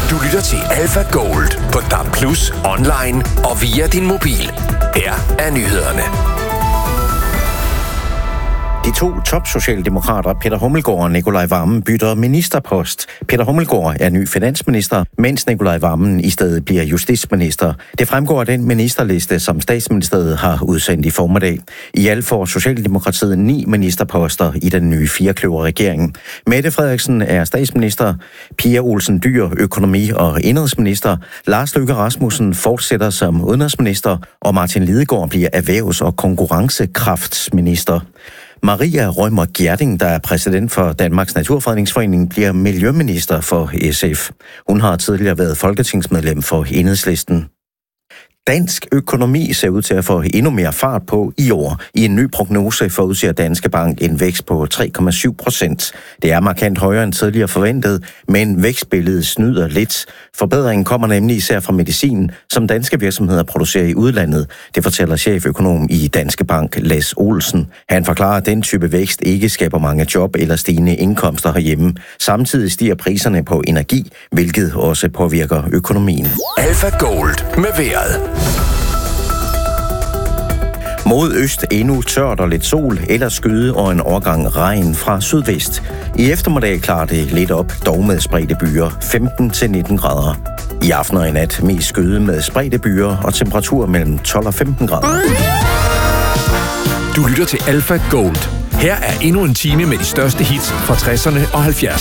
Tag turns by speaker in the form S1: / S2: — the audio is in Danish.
S1: Du lytter til Alpha Gold på DAB+, online og via din mobil. Her er nyhederne.
S2: De to topsocialdemokrater, Peter Hummelgaard og Nicolai Wammen, bytter ministerpost. Peter Hummelgaard er ny finansminister, mens Nicolai Wammen i stedet bliver justitsminister. Det fremgår af den ministerliste, som Statsministeriet har udsendt i formiddag. I alt får Socialdemokratiet 9 ministerposter i den nye firekløverregering. Mette Frederiksen er statsminister, Pia Olsen Dyhr økonomi- og indenrigsminister, Lars Løkke Rasmussen fortsætter som udenrigsminister, og Martin Lidegaard bliver erhvervs- og konkurrencekraftsminister. Maria Rømer Gjerding, der er præsident for Danmarks Naturfredningsforening, bliver miljøminister for SF. Hun har tidligere været folketingsmedlem for Enhedslisten. Dansk økonomi ser ud til at få endnu mere fart på i år. I en ny prognose forudsiger Danske Bank en vækst på 3,7%. Det er markant højere end tidligere forventet, men vækstbilledet snyder lidt. Forbedringen kommer nemlig især fra medicin, som danske virksomheder producerer i udlandet. Det fortæller cheføkonom i Danske Bank, Las Olsen. Han forklarer, at den type vækst ikke skaber mange job eller stigende indkomster herhjemme. Samtidig stiger priserne på energi, hvilket også påvirker økonomien.
S1: Alpha Gold med vejret.
S2: Mod øst endnu tørt og lidt sol, eller skyde og en overgang regn fra sydvest. I eftermiddag klarer det lidt op, dog med spredte byer, 15-19 grader. I aften og i nat mest skyde med spredte byer og temperatur mellem 12 og 15 grader.
S3: Du lytter til Alpha Gold. Her er endnu en time med de største hits fra 60'erne og 70'erne.